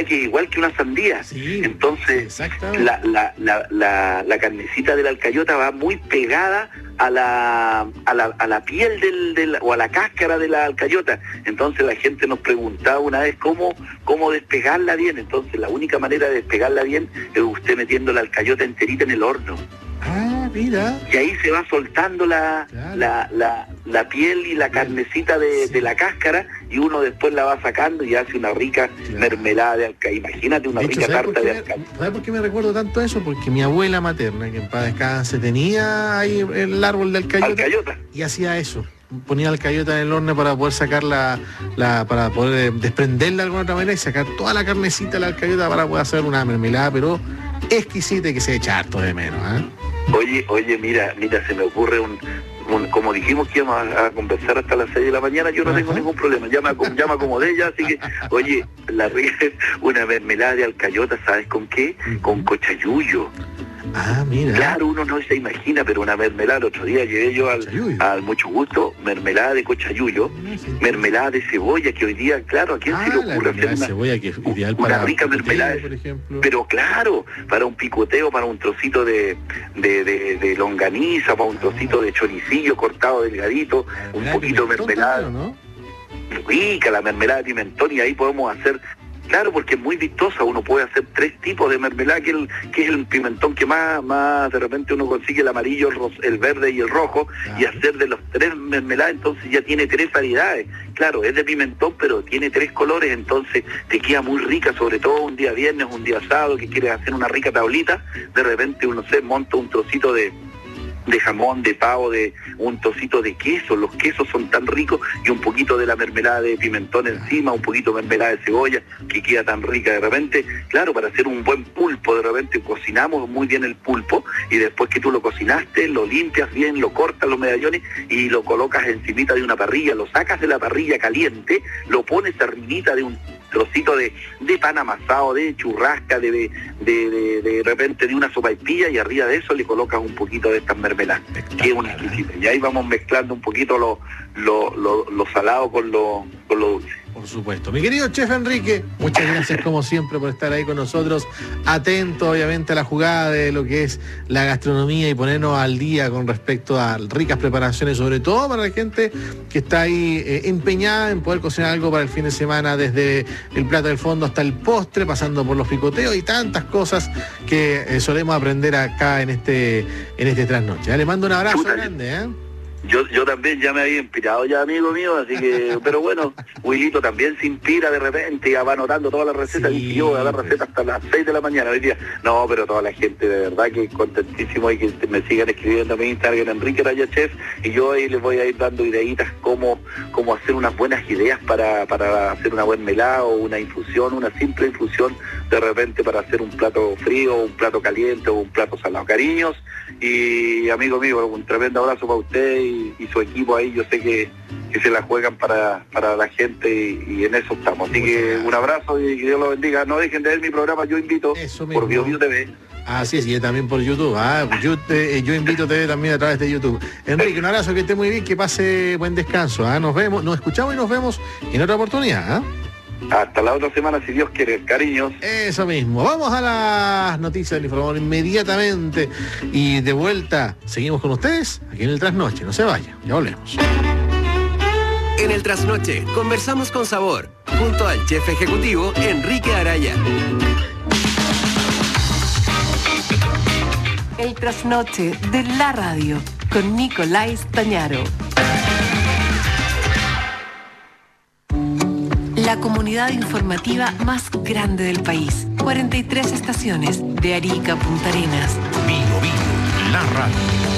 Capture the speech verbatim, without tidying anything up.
sabe que es igual que una sandía. Sí, entonces la, la, la, la, la carnecita de la alcayota va muy pegada a la, a la, a la piel del, del, o a la cáscara de la alcayota. Entonces la gente nos preguntaba una vez cómo, cómo despegarla bien. Entonces la única manera de despegarla bien es usted metiendo la alcayota enterita en el horno. Ah, mira. Y ahí se va soltando la, claro. la, la, la piel y la carnecita de, sí. de la cáscara, y uno después la va sacando y hace una rica claro. mermelada de alcayota. Imagínate una de rica hecho, tarta de alcayota. ¿Sabes por qué me recuerdo tanto eso? Porque mi abuela materna, que en paz descanse, tenía ahí el árbol de alcayota, alcayota. y hacía eso. Ponía alcayota en el horno para poder sacar la, la para poder desprenderla de alguna otra manera y sacar toda la carnecita de la alcayota para poder hacer una mermelada, pero exquisita y que se echa harto de menos, ¿eh? Oye, oye, mira, mira, se me ocurre un, un como dijimos que íbamos a, a conversar hasta las seis de la mañana, yo no Ajá. tengo ningún problema, ya me, ya me acomodé ya, así que, oye, la una mermelada de alcayota, ¿sabes con qué? Con cochayuyo. Ah, mira. Claro, uno no se imagina, pero una mermelada, el otro día llegué yo al, al Mucho Gusto, mermelada de cochayuyo, no, sí, mermelada de cebolla, que hoy día, claro, ¿a quién ah, se le ocurre hacer una, cebolla, que es ideal una para rica mermelada? Por ejemplo. Pero claro, para un picoteo, para un trocito de, de, de, de longaniza, para un trocito de choricillo cortado delgadito, ah, un poquito de mermelada. ¿No? Rica la mermelada de pimentón, y ahí podemos hacer... Claro, porque es muy vistosa, uno puede hacer tres tipos de mermelada, que, el, que es el pimentón que más, más de repente uno consigue, el amarillo, el, ros, el verde y el rojo, claro. y hacer de los tres mermeladas, entonces ya tiene tres variedades. Claro, es de pimentón, pero tiene tres colores, entonces te queda muy rica, sobre todo un día viernes, un día sábado, que quieres hacer una rica tablita, de repente uno se monta un trocito de... de jamón, de pavo, de un trocito de queso, los quesos son tan ricos, y un poquito de la mermelada de pimentón encima, un poquito de mermelada de cebolla, que queda tan rica. De repente, claro, para hacer un buen pulpo, de repente cocinamos muy bien el pulpo, y después que tú lo cocinaste, lo limpias bien, lo cortas los medallones, y lo colocas encimita de una parrilla, lo sacas de la parrilla caliente, lo pones arribita de un trocito de, de pan amasado, de churrasca, de de, de, de de repente de una sopaipilla, y arriba de eso le colocas un poquito de estas mermeladas, que es una exquisita. Y ahí vamos mezclando un poquito lo, lo, lo, lo salado con lo, con lo dulce. Por supuesto. Mi querido chef Enrique, muchas gracias como siempre por estar ahí con nosotros, atento obviamente a la jugada de lo que es la gastronomía y ponernos al día con respecto a ricas preparaciones, sobre todo para la gente que está ahí eh, empeñada en poder cocinar algo para el fin de semana, desde el plato del fondo hasta el postre, pasando por los picoteos y tantas cosas que eh, solemos aprender acá en este en este trasnoche. Le mando un abrazo Chuta, grande, ¿eh? Yo, yo también ya me había inspirado ya, amigo mío, así que, pero bueno, Wilito también se inspira de repente, ya va anotando todas las recetas, sí, y yo voy a dar recetas hasta las seis de la mañana hoy día. No, pero toda la gente de verdad que contentísimo, y que me sigan escribiendo a mi Instagram, Enrique Araya Chef, y yo ahí les voy a ir dando ideitas cómo, cómo hacer unas buenas ideas para, para hacer una buena melada o una infusión, una simple infusión, de repente para hacer un plato frío, un plato caliente o un plato salado. Cariños, y amigo mío, un tremendo abrazo para usted y, y su equipo ahí. Yo sé que, que se la juegan para, para la gente, y, y en eso estamos. Así que un abrazo y que Dios lo bendiga. No dejen de ver mi programa Yo Invito por BioBio T V. Así es, y también por YouTube. Ah, yo, te, yo Invito T V también a través de YouTube. Enrique, un abrazo, que esté muy bien, que pase buen descanso. ¿Ah? Nos vemos, nos escuchamos y nos vemos en otra oportunidad. ¿Ah? Hasta la otra semana, si Dios quiere. Cariños. Eso mismo. Vamos a las noticias del informador inmediatamente. Y de vuelta, seguimos con ustedes aquí en el Trasnoche. No se vayan, ya volvemos. En el Trasnoche, conversamos con sabor, junto al chef ejecutivo Enrique Araya. El Trasnoche de la radio, con Nicolás Tañaro. La comunidad informativa más grande del país. cuarenta y tres estaciones, de Arica a Punta Arenas. Bio Bio, la radio.